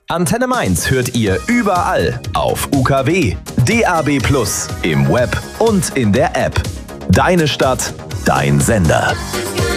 Antenne Mainz hört ihr überall auf UKW, DAB+, im Web und in der App. Deine Stadt, dein Sender.